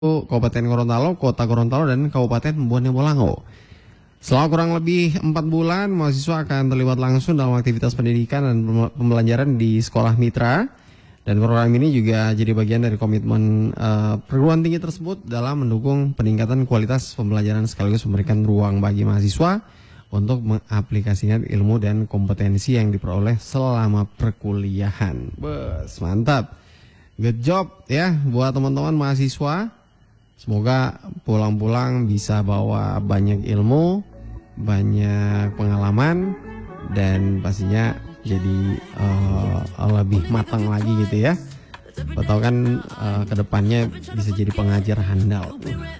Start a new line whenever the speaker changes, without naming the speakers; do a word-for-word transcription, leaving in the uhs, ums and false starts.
Kabupaten Gorontalo, Kota Gorontalo, dan Kabupaten Bone Bolango. Selama kurang lebih empat bulan, mahasiswa akan terlibat langsung dalam aktivitas pendidikan dan pembelajaran di sekolah mitra. Dan program ini juga jadi bagian dari komitmen uh, perguruan tinggi tersebut dalam mendukung peningkatan kualitas pembelajaran sekaligus memberikan ruang bagi mahasiswa untuk mengaplikasikan ilmu dan kompetensi yang diperoleh selama perkuliahan. Bes, mantap. Good job ya buat teman-teman mahasiswa. Semoga pulang-pulang bisa bawa banyak ilmu, banyak pengalaman, dan pastinya jadi uh, lebih matang lagi gitu ya. Atau kan uh, kedepannya bisa jadi pengajar handal.